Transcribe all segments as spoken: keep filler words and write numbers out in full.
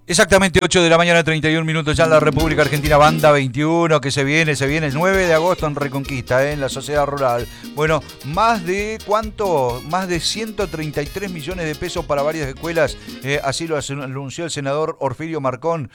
Exactamente ocho de la mañana, treinta y un minutos ya en la República Argentina, Banda veintiuno, que se viene, se viene el nueve de agosto en Reconquista, ¿eh? En la sociedad rural. Bueno, más de, ¿cuánto? Más de ciento treinta y tres millones de pesos para varias escuelas, eh, así lo anunció el senador Orfilio Marcón,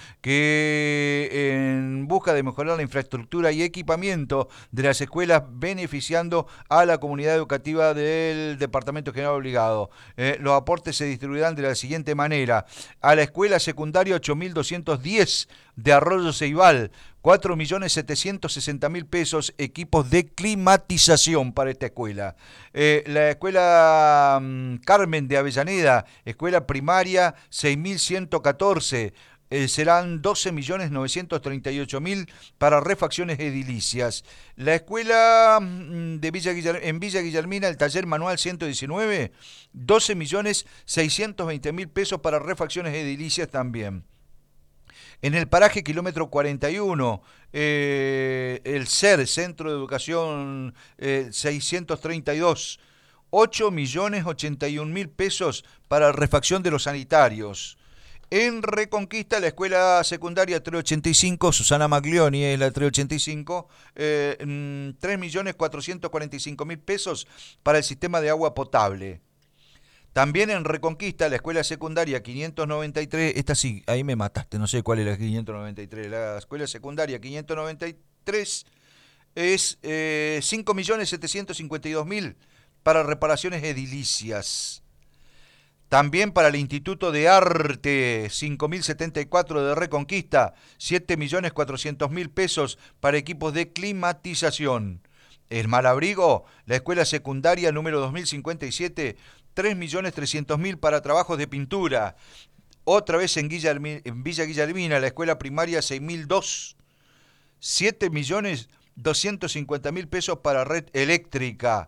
que en busca de mejorar la infraestructura y equipamiento de las escuelas, beneficiando a la comunidad educativa del Departamento General Obligado. Eh, los aportes se distribuirán de la siguiente manera: a la escuela secundaria ocho mil doscientos diez de Arroyo Ceibal, cuatro millones setecientos sesenta mil pesos, equipos de climatización para esta escuela. Eh, la escuela um, Carmen de Avellaneda, escuela primaria seis mil ciento catorce, eh, serán doce millones novecientos treinta y ocho mil para refacciones edilicias. La escuela um, de Villa Guillerm- en Villa Guillermina, el taller manual ciento diecinueve, doce millones seiscientos veinte mil pesos para refacciones edilicias también. En el paraje kilómetro cuarenta y uno, eh, el C E R, Centro de Educación eh, seiscientos treinta y dos, ocho millones ochenta y un mil pesos para refacción de los sanitarios. En Reconquista, la escuela secundaria trescientos ochenta y cinco, Susana Maglioni es la trescientos ochenta y cinco, eh, tres millones cuatrocientos cuarenta y cinco mil pesos para el sistema de agua potable. También en Reconquista, la escuela secundaria quinientos noventa y tres, esta sí, ahí me mataste, no sé cuál es la quinientos noventa y tres, la escuela secundaria quinientos noventa y tres es eh, cinco millones setecientos cincuenta y dos mil para reparaciones edilicias. También para el Instituto de Arte, cinco mil setenta y cuatro de Reconquista, siete millones cuatrocientos mil pesos para equipos de climatización. En Malabrigo, la escuela secundaria número dos mil cincuenta y siete, tres millones trescientos mil para trabajos de pintura. Otra vez en, Guillermi, en Villa Guillermina, la escuela primaria seis mil dos, siete millones doscientos cincuenta mil pesos para red eléctrica.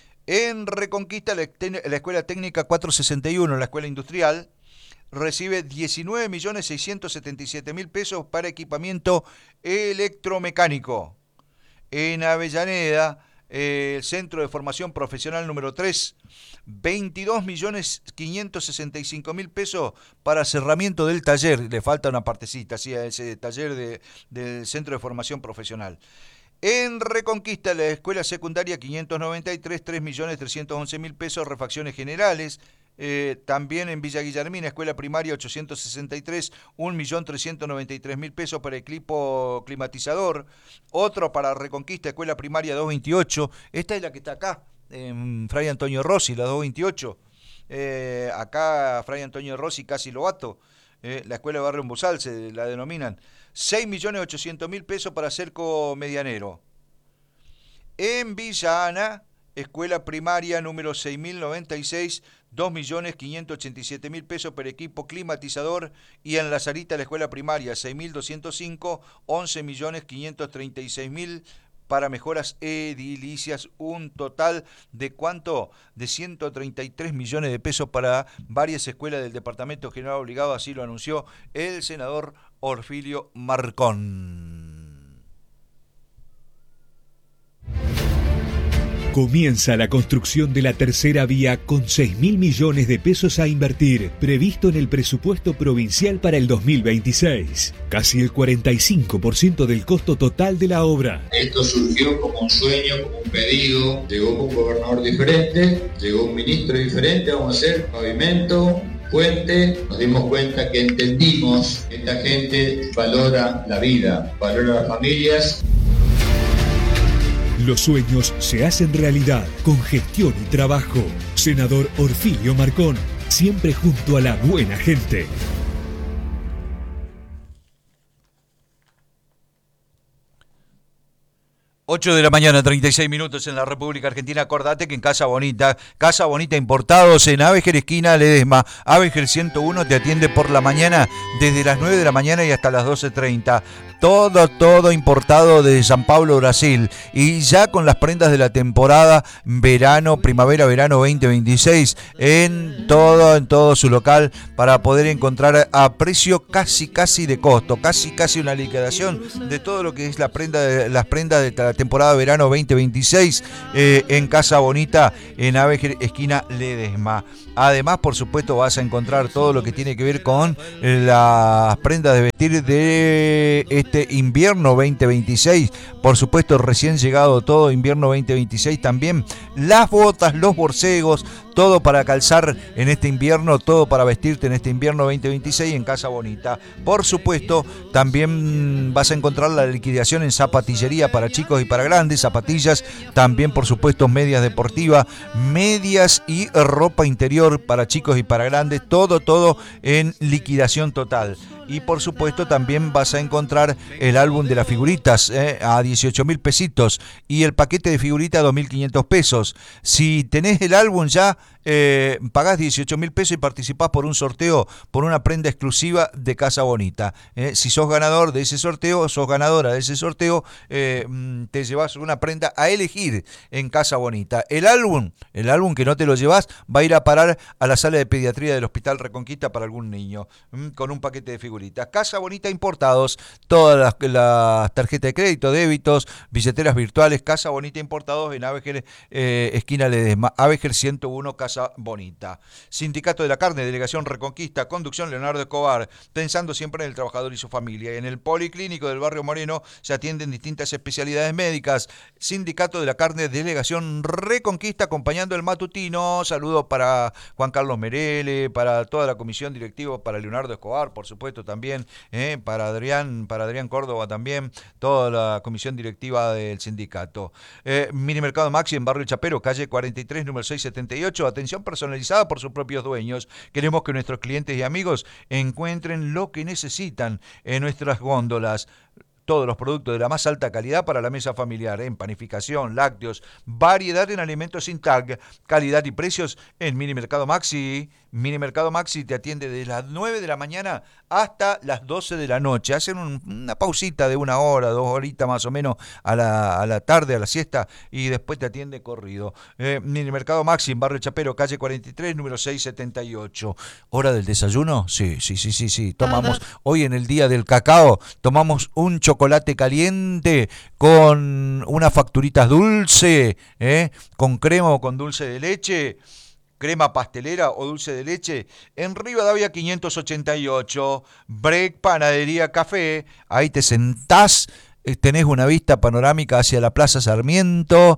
En Reconquista, la, la escuela técnica cuatrocientos sesenta y uno, la escuela industrial, recibe diecinueve millones seiscientos setenta y siete mil pesos para equipamiento electromecánico. En Avellaneda, eh, el Centro de Formación Profesional número tres, veintidós millones quinientos sesenta y cinco mil pesos para cerramiento del taller. Le falta una partecita, sí, a ese taller de, del Centro de Formación Profesional. En Reconquista, la escuela secundaria quinientos noventa y tres, tres millones trescientos once mil pesos, refacciones generales. Eh, también en Villa Guillermina, escuela primaria ochocientos sesenta y tres, un millón trescientos noventa y tres mil pesos para equipo climatizador. Otro para Reconquista, escuela primaria doscientos veintiocho. Esta es la que está acá, en Fray Antonio Rossi, la doscientos veintiocho. Eh, acá Fray Antonio Rossi, casi Lobato. Eh, la escuela de Barrio Embosal se la denominan. seis millones ochocientos mil pesos para cerco medianero. En Villa Ana, escuela primaria número seis mil noventa y seis, dos millones quinientos ochenta y siete mil pesos per equipo climatizador. Y en La Sarita, la escuela primaria seis mil doscientos cinco, once millones quinientos treinta y seis mil para mejoras edilicias. Un total de ¿cuánto? De ciento treinta y tres millones de pesos para varias escuelas del Departamento General Obligado, así lo anunció el senador Orfilio Marcón. Comienza la construcción de la tercera vía con seis mil millones de pesos a invertir, previsto en el presupuesto provincial para el dos mil veintiséis. Casi el cuarenta y cinco por ciento del costo total de la obra. Esto surgió como un sueño, como un pedido. Llegó un gobernador diferente, llegó un ministro diferente. Vamos a hacer pavimento, puente. Nos dimos cuenta que entendimos que esta gente valora la vida, valora las familias. Los sueños se hacen realidad con gestión y trabajo. Senador Orfilio Marcón, siempre junto a la buena gente. ocho de la mañana, treinta y seis minutos en la República Argentina. Acordate que en Casa Bonita, Casa Bonita Importados en Avejer, esquina Ledesma, Avejer ciento uno, te atiende por la mañana desde las nueve de la mañana y hasta las doce treinta. Todo, todo importado desde San Pablo, Brasil. Y ya con las prendas de la temporada verano, primavera-verano veinte veintiséis en todo, en todo su local, para poder encontrar a precio casi, casi de costo, casi, casi una liquidación de todo lo que es la prenda de, las prendas de la temporada verano veinte veintiséis eh, en Casa Bonita, en Avejer, esquina Ledesma. Además, por supuesto, vas a encontrar todo lo que tiene que ver con las prendas de vestir de este invierno veinte veintiséis. Por supuesto, recién llegado todo invierno veinte veintiséis también. Las botas, los borcegos, todo para calzar en este invierno, todo para vestirte en este invierno veinte veintiséis en Casa Bonita. Por supuesto, también vas a encontrar la liquidación en zapatillería para chicos y para grandes, zapatillas, también por supuesto medias deportivas, medias y ropa interior para chicos y para grandes, todo, todo en liquidación total. Y por supuesto también vas a encontrar el álbum de las figuritas eh, a dieciocho mil pesitos y el paquete de figuritas a dos mil quinientos pesos. Si tenés el álbum ya, eh, pagás dieciocho mil pesos y participás por un sorteo, por una prenda exclusiva de Casa Bonita. Eh, si sos ganador de ese sorteo, sos ganadora de ese sorteo, eh, te llevas una prenda a elegir en Casa Bonita. El álbum, el álbum que no te lo llevas, va a ir a parar a la sala de pediatría del Hospital Reconquista para algún niño, con un paquete de figuritas. Casa Bonita Importados, todas las, las tarjetas de crédito, débitos, billeteras virtuales. Casa Bonita Importados en Avejer, eh, esquina Ledesma, Avejer ciento uno, Casa Bonita. Sindicato de la Carne, Delegación Reconquista, conducción Leonardo Escobar, pensando siempre en el trabajador y su familia. En el Policlínico del Barrio Moreno se atienden distintas especialidades médicas. Sindicato de la Carne, Delegación Reconquista, acompañando el matutino. Saludos para Juan Carlos Merele, para toda la comisión directiva, para Leonardo Escobar, por supuesto, también, eh, para Adrián, para Adrián Córdoba también, toda la comisión directiva del sindicato. Eh, Mini Mercado Maxi en Barrio Chapero, calle cuarenta y tres, número seiscientos setenta y ocho, atención personalizada por sus propios dueños. Queremos que nuestros clientes y amigos encuentren lo que necesitan en nuestras góndolas. Todos los productos de la más alta calidad para la mesa familiar, en panificación, lácteos, variedad en alimentos sin tag, calidad y precios en Mini Mercado Maxi. Mini Mercado Maxi te atiende de las nueve de la mañana hasta las doce de la noche. Hacen un, una pausita de una hora, dos horitas más o menos a la, a la tarde, a la siesta, y después te atiende corrido. Eh, Mini Mercado Maxi en Barrio Chapero, calle cuarenta y tres, número seiscientos setenta y ocho. ¿Hora del desayuno? Sí, sí, sí, sí, sí. Tomamos, hoy en el día del cacao, tomamos un chocolate caliente con unas facturitas dulce, ¿eh? Con crema o con dulce de leche, crema pastelera o dulce de leche, en Rivadavia quinientos ochenta y ocho, Break Panadería Café. Ahí te sentás, tenés una vista panorámica hacia la Plaza Sarmiento,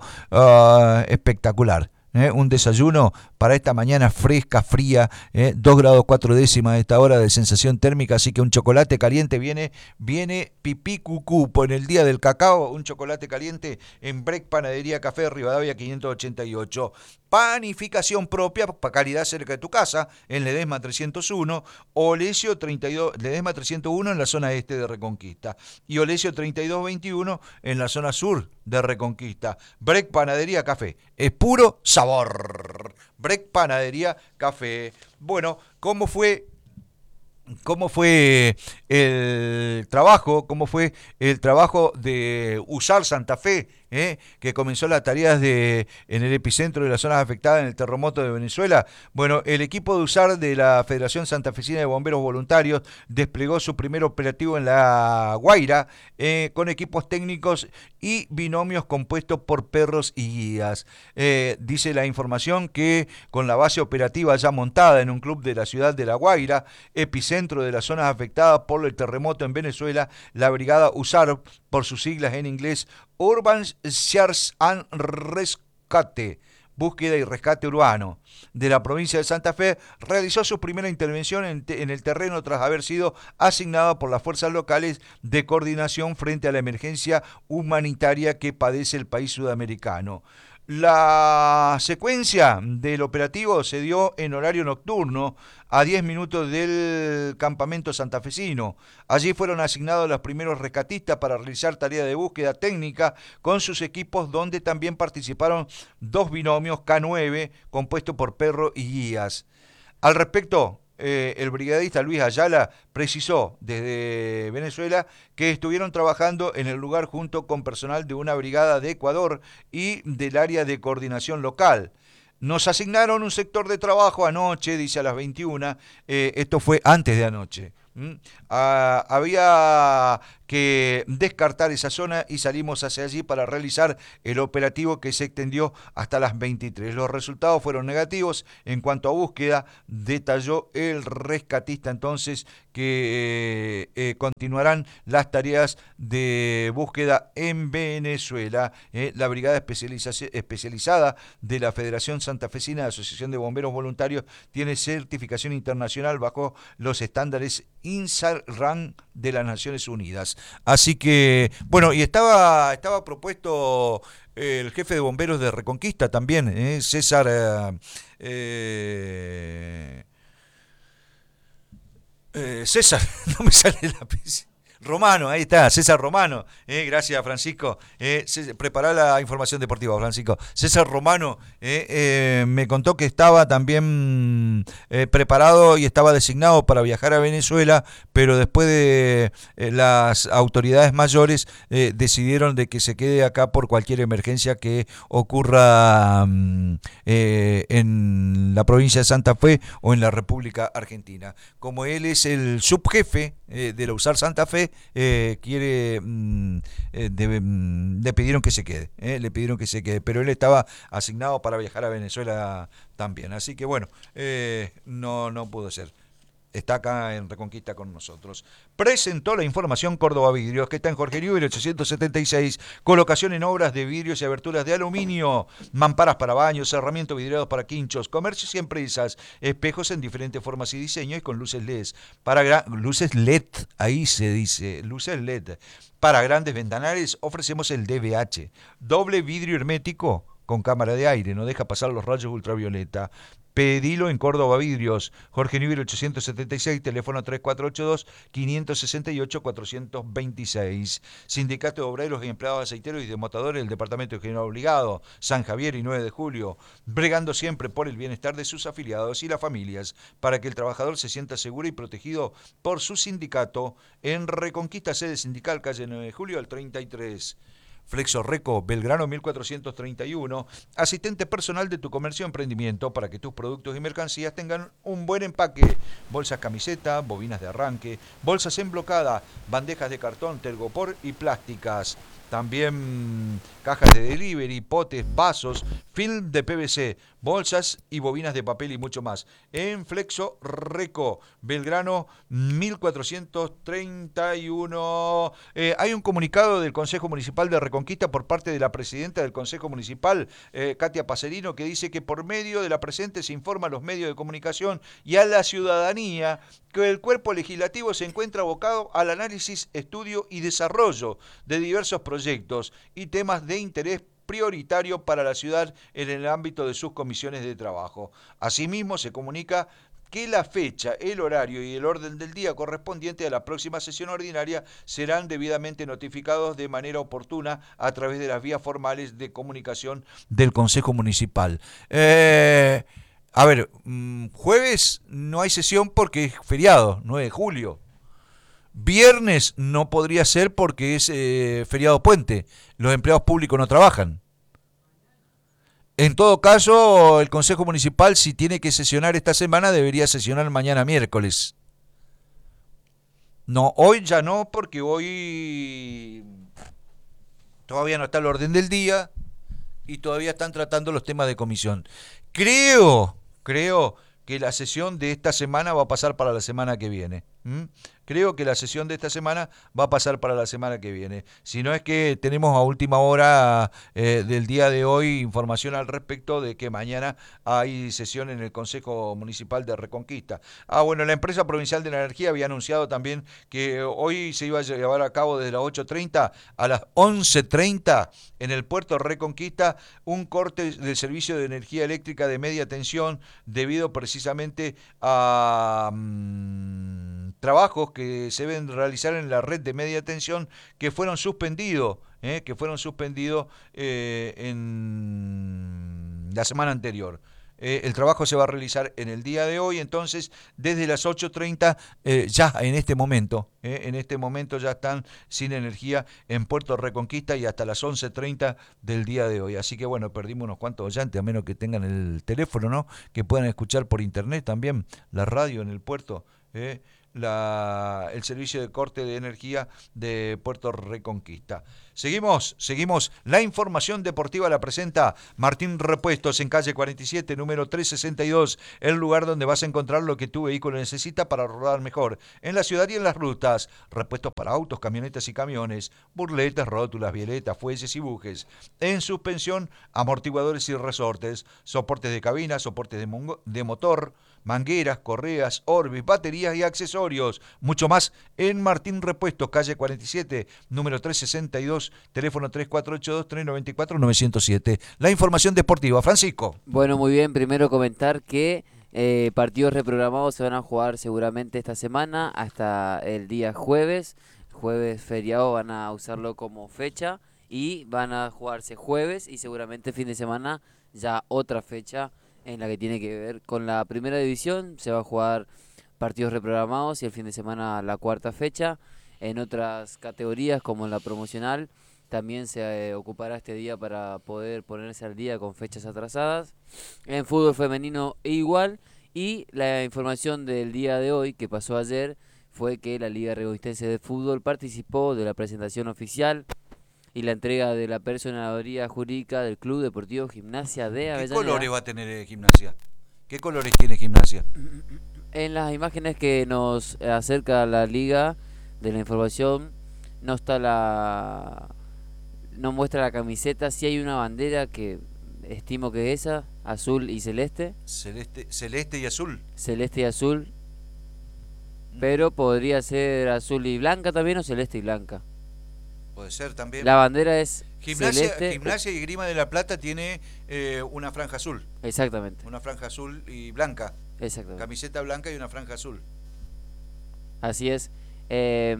uh, espectacular. ¿Eh? Un desayuno para esta mañana fresca, fría, ¿eh? dos grados cuatro décimas a esta hora de sensación térmica, así que un chocolate caliente viene, viene pipí cucú por el día del cacao, un chocolate caliente en Break Panadería Café, Rivadavia quinientos ochenta y ocho. Panificación propia, para calidad cerca de tu casa, en Ledesma trescientos uno, Olesio treinta y dos, Ledesma trescientos uno en la zona este de Reconquista, y Olesio treinta y dos veintiuno en la zona sur de Reconquista. Break Panadería Café, es puro sabor. Break Panadería Café. Bueno, ¿cómo fue? ¿Cómo fue el trabajo? ¿Cómo fue el trabajo de Usar Santa Fe? ¿Eh? Que comenzó las tareas de, en el epicentro de las zonas afectadas en el terremoto de Venezuela. Bueno, el equipo de Usar de la Federación Santafesina de Bomberos Voluntarios desplegó su primer operativo en La Guaira, eh, con equipos técnicos y binomios compuestos por perros y guías. Eh, dice la información que con la base operativa ya montada en un club de la ciudad de La Guaira, epicentro de las zonas afectadas por el terremoto en Venezuela, la brigada Usar, por sus siglas en inglés, Urban Search and Rescate, búsqueda y rescate urbano, de la provincia de Santa Fe, realizó su primera intervención en, te, en el terreno tras haber sido asignada por las fuerzas locales de coordinación frente a la emergencia humanitaria que padece el país sudamericano. La secuencia del operativo se dio en horario nocturno, a diez minutos del campamento santafesino. Allí fueron asignados los primeros rescatistas para realizar tareas de búsqueda técnica con sus equipos, donde también participaron dos binomios K nueve compuestos por perro y guías. Al respecto, Eh, el brigadista Luis Ayala precisó desde Venezuela que estuvieron trabajando en el lugar junto con personal de una brigada de Ecuador y del área de coordinación local. Nos asignaron un sector de trabajo anoche, dice a las veintiuna, eh, esto fue antes de anoche. ¿Mm? Ah, había que descartar esa zona y salimos hacia allí para realizar el operativo que se extendió hasta las veintitrés. Los resultados fueron negativos en cuanto a búsqueda, detalló el rescatista entonces que eh, eh, continuarán las tareas de búsqueda en Venezuela. Eh, la brigada especializada de la Federación Santafesina de Asociación de Bomberos Voluntarios tiene certificación internacional bajo los estándares INSARAN de las Naciones Unidas. Así que, bueno, y estaba, estaba propuesto el jefe de bomberos de Reconquista también, eh, César... Eh, eh, eh, César, no me sale el apellido. Romano, ahí está, César Romano. Eh, gracias, Francisco. Eh, prepará la información deportiva, Francisco. César Romano eh, eh, me contó que estaba también eh, preparado y estaba designado para viajar a Venezuela, pero después de eh, las autoridades mayores eh, decidieron de que se quede acá por cualquier emergencia que ocurra eh, en la provincia de Santa Fe o en la República Argentina. Como él es el subjefe eh, de la U S A R Santa Fe, Eh, quiere mm, eh, de, mm, le pidieron que se quede eh, le pidieron que se quede, pero él estaba asignado para viajar a Venezuela también, así que bueno, eh, no, no pudo ser. Está acá en Reconquista con nosotros. Presentó la información Córdoba Vidrios, que está en Jorge Newbery ochocientos setenta y seis. Colocación en obras de vidrios y aberturas de aluminio, mamparas para baños, cerramientos vidriados para quinchos, comercios y empresas, espejos en diferentes formas y diseños y con luces L E D. Para gra- luces L E D, ahí se dice, luces L E D. Para grandes ventanales ofrecemos el D V H, doble vidrio hermético con cámara de aire, no deja pasar los rayos ultravioleta. Pedilo en Córdoba Vidrios, Jorge Newbery ochocientos setenta y seis, teléfono tres cuatro ocho dos, cinco seis ocho, cuatro dos seis. Sindicato de Obreros y Empleados Aceiteros y Desmotadores del Departamento de General Obligado, San Javier y nueve de julio, bregando siempre por el bienestar de sus afiliados y las familias, para que el trabajador se sienta seguro y protegido por su sindicato, en Reconquista, sede sindical, calle nueve de julio al treinta y tres. Flexo Reco, Belgrano mil cuatrocientos treinta y uno, asistente personal de tu comercio o emprendimiento para que tus productos y mercancías tengan un buen empaque. Bolsas camiseta, bobinas de arranque, bolsas emblocada, bandejas de cartón, telgopor y plásticas. También cajas de delivery, potes, vasos, film de P V C, bolsas y bobinas de papel y mucho más. En Flexo Reco, Belgrano mil cuatrocientos treinta y uno. Eh, hay un comunicado del Consejo Municipal de Reconquista por parte de la presidenta del Consejo Municipal, eh, Katia Pacerino, que dice que por medio de la presente se informa a los medios de comunicación y a la ciudadanía que el cuerpo legislativo se encuentra abocado al análisis, estudio y desarrollo de diversos proyectos y temas de interés prioritario para la ciudad en el ámbito de sus comisiones de trabajo. Asimismo, se comunica que la fecha, el horario y el orden del día correspondiente a la próxima sesión ordinaria serán debidamente notificados de manera oportuna a través de las vías formales de comunicación del Consejo Municipal. Eh... A ver, jueves no hay sesión porque es feriado, nueve de julio. Viernes no podría ser porque es eh, feriado puente. Los empleados públicos no trabajan. En todo caso, el Consejo Municipal, si tiene que sesionar esta semana, debería sesionar mañana miércoles. No, hoy ya no, porque hoy todavía no está el orden del día y todavía están tratando los temas de comisión. Creo... Creo que la sesión de esta semana va a pasar para la semana que viene. ¿Mm? Creo que la sesión de esta semana va a pasar para la semana que viene. Si no es que tenemos a última hora eh, del día de hoy información al respecto de que mañana hay sesión en el Consejo Municipal de Reconquista. Ah, bueno, la empresa provincial de la energía había anunciado también que hoy se iba a llevar a cabo desde las ocho treinta a las once treinta en el puerto Reconquista un corte del servicio de energía eléctrica de media tensión debido precisamente a mmm, trabajos que se deben realizar en la red de media tensión que fueron suspendidos, eh, que fueron suspendidos eh, en la semana anterior. Eh, el trabajo se va a realizar en el día de hoy, entonces desde las ocho treinta eh, ya en este momento, eh, en este momento ya están sin energía en Puerto Reconquista y hasta las once treinta del día de hoy. Así que bueno, perdimos unos cuantos oyentes, a menos que tengan el teléfono, ¿no? Que puedan escuchar por internet también la radio en el puerto. ¿eh? La, el servicio de corte de energía de Puerto Reconquista. Seguimos, seguimos. La información deportiva la presenta Martín Repuestos en calle cuarenta y siete, número trescientos sesenta y dos, el lugar donde vas a encontrar lo que tu vehículo necesita para rodar mejor en la ciudad y en las rutas. Repuestos para autos, camionetas y camiones, burletas, rótulas, violetas, fuelles y bujes. En suspensión, amortiguadores y resortes, soportes de cabina, soportes de, mongo, de motor, mangueras, correas, orbis, baterías y accesorios. Mucho más en Martín Repuestos, calle cuarenta y siete, número trescientos sesenta y dos, teléfono tres cuatro ocho dos, tres nueve cuatro, nueve cero siete. La información deportiva. Francisco. Bueno, muy bien. Primero comentar que eh, partidos reprogramados se van a jugar seguramente esta semana hasta el día jueves. Jueves feriado van a usarlo como fecha y van a jugarse jueves y seguramente fin de semana ya otra fecha en la que tiene que ver con la primera división. Se va a jugar partidos reprogramados y el fin de semana la cuarta fecha. En otras categorías como en la promocional también se eh, ocupará este día para poder ponerse al día con fechas atrasadas. En fútbol femenino igual. Y la información del día de hoy que pasó ayer fue que la Liga Reconquistense de Fútbol participó de la presentación oficial y la entrega de la personería jurídica del Club Deportivo Gimnasia de Avellaneda. ¿Qué colores va a tener eh, Gimnasia? ¿Qué colores tiene Gimnasia? En las imágenes que nos acerca la Liga de la información no está la... no muestra la camiseta, sí hay una bandera que estimo que es esa, azul y celeste. Celeste, celeste y azul. Celeste y azul. Pero podría ser azul y blanca también o celeste y blanca. Puede ser también. La bandera es Gimnasia, celeste. Gimnasia y Grima de la Plata tiene eh, una franja azul. Exactamente. Una franja azul y blanca. Exactamente. Camiseta blanca y una franja azul. Así es. Eh,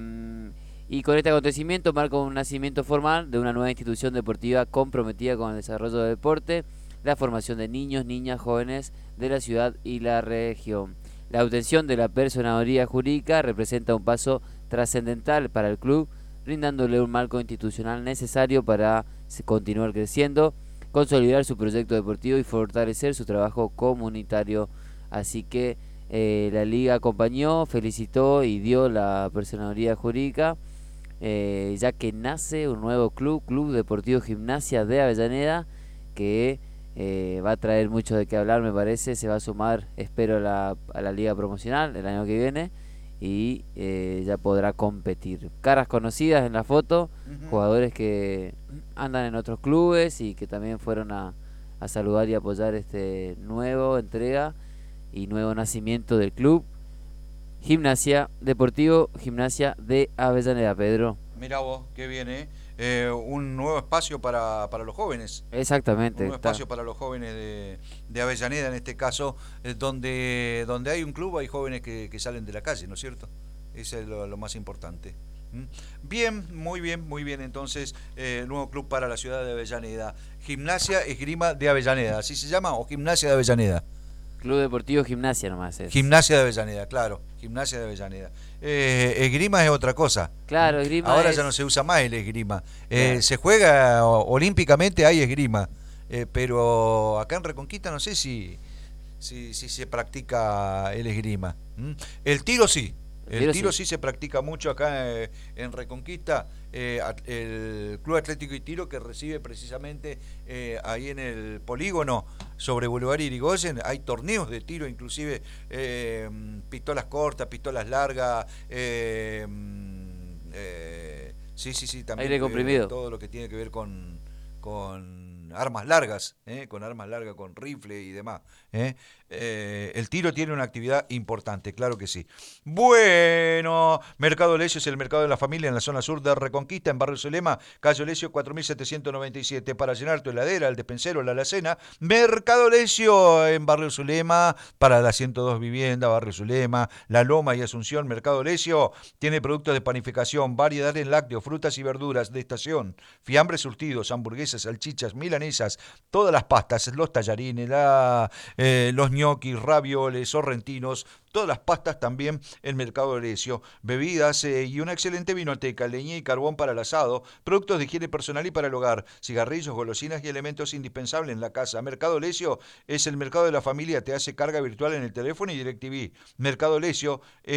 y con este acontecimiento marca un nacimiento formal de una nueva institución deportiva comprometida con el desarrollo del deporte, la formación de niños, niñas, jóvenes de la ciudad y la región. La obtención de la personería jurídica representa un paso trascendental para el club, brindándole un marco institucional necesario para continuar creciendo, consolidar su proyecto deportivo y fortalecer su trabajo comunitario. Así que eh, la Liga acompañó, felicitó y dio la personería jurídica, eh, ya que nace un nuevo club, Club Deportivo Gimnasia de Avellaneda, que eh, va a traer mucho de qué hablar, me parece. Se va a sumar, espero, a la, a la Liga Promocional el año que viene. Y eh, ya podrá competir. Caras conocidas en la foto, uh-huh. Jugadores que andan en otros clubes y que también fueron a, a saludar y apoyar este nuevo entrega y nuevo nacimiento del club Gimnasia Deportivo Gimnasia de Avellaneda. Pedro, mirá vos, qué bien, ¿eh? Eh, un nuevo espacio para, para los jóvenes. Exactamente. Un nuevo está. espacio para los jóvenes de, de Avellaneda, en este caso, eh, donde, donde hay un club, hay jóvenes que, que salen de la calle, ¿no es cierto? Eso es lo, lo más importante. ¿Mm? Bien, muy bien, muy bien. Entonces, eh, nuevo club para la ciudad de Avellaneda. Gimnasia Esgrima de Avellaneda, ¿así se llama? ¿O Gimnasia de Avellaneda? Club Deportivo Gimnasia nomás es. Gimnasia de Avellaneda, claro. Gimnasia de Avellaneda. Eh, esgrima es otra cosa. Claro, esgrima Ahora es... ya no se usa más el esgrima. Eh, Claro. Se juega olímpicamente, hay esgrima. Eh, pero acá en Reconquista no sé si, si, si se practica el esgrima. ¿Mm? El tiro sí. El tiro, tiro sí. sí se practica mucho acá eh, en Reconquista. Eh, el Club Atlético y Tiro, que recibe precisamente eh, ahí en el polígono sobre Boulevard Irigoyen, hay torneos de tiro, inclusive eh, pistolas cortas, pistolas largas, eh, eh, sí, sí, sí, también aire comprimido, eh, todo lo que tiene que ver con, con armas largas, eh, con armas largas, con rifle y demás. Eh. Eh, el tiro tiene una actividad importante, claro que sí. Bueno, Mercado Olesio es el mercado de la familia en la zona sur de Reconquista, en Barrio Zulema, calle Olesio cuatro mil setecientos noventa y siete. Para llenar tu heladera, el despensero, la alacena, Mercado Olesio en Barrio Zulema, para la ciento dos vivienda, Barrio Zulema, La Loma y Asunción. Mercado Olesio tiene productos de panificación, variedad en lácteos, frutas y verduras de estación, fiambres surtidos, hamburguesas, salchichas, milanesas, todas las pastas, los tallarines, la, eh, los ñoquis, ravioles, sorrentinos, todas las pastas también en Mercado Olesio, bebidas eh, y una excelente vinoteca, leña y carbón para el asado, productos de higiene personal y para el hogar, cigarrillos, golosinas y elementos indispensables en la casa. Mercado Olesio es el mercado de la familia, te hace carga virtual en el teléfono y DirecTV. Mercado Olesio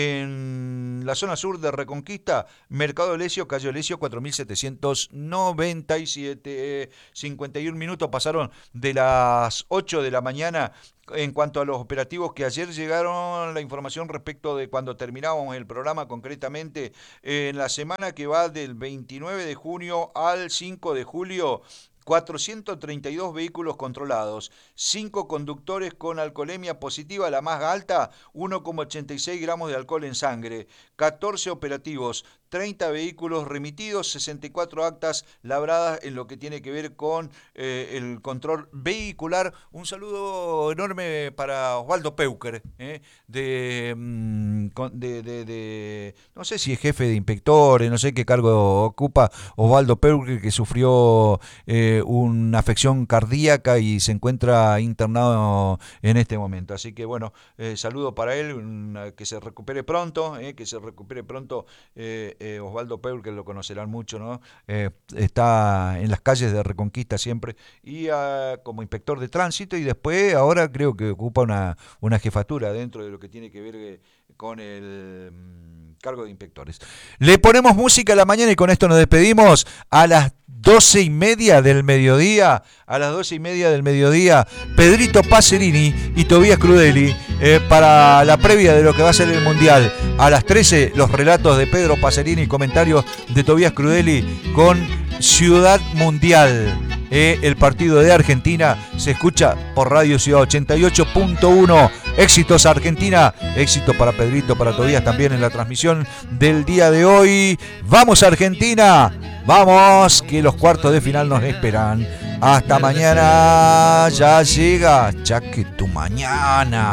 en la zona sur de Reconquista, Mercado Olesio, calle Olesio cuatro mil setecientos noventa y siete. cincuenta y un minutos pasaron de las ocho de la mañana. En cuanto a los operativos que ayer llegaron, la información respecto de cuando terminábamos el programa, concretamente en la semana que va del veintinueve de junio al cinco de julio, cuatrocientos treinta y dos vehículos controlados, cinco conductores con alcoholemia positiva, la más alta, uno coma ochenta y seis gramos de alcohol en sangre, catorce operativos, treinta vehículos remitidos, sesenta y cuatro actas labradas en lo que tiene que ver con eh, el control vehicular. Un saludo enorme para Osvaldo Peuker, eh, de, de, de, de, no sé si es jefe de inspectores, no sé qué cargo ocupa Osvaldo Peuker, que sufrió eh, una afección cardíaca y se encuentra internado en este momento. Así que bueno, eh, saludo para él, una, que se recupere pronto, eh, que se recupere pronto. Eh, eh, Osvaldo Peur, que lo conocerán mucho, ¿no? Eh, está en las calles de Reconquista siempre, y uh, como inspector de tránsito, y después ahora creo que ocupa una, una jefatura dentro de lo que tiene que ver eh, con el um, cargo de inspectores. Le ponemos música a la mañana y con esto nos despedimos. A las doce y media del mediodía, a las doce y media del mediodía, Pedrito Pacerini y Tobías Crudeli, eh, para la previa de lo que va a ser el Mundial. A las trece, los relatos de Pedro Pacerini y comentarios de Tobías Crudeli con Ciudad Mundial. Eh, el partido de Argentina se escucha por Radio Ciudad ochenta y ocho punto uno. Éxitos Argentina, éxito para Pedrito, para Tobías también en la transmisión del día de hoy. ¡Vamos Argentina! ¡Vamos! Que los cuartos de final nos esperan. Hasta mañana, ya llega Chaque tu mañana.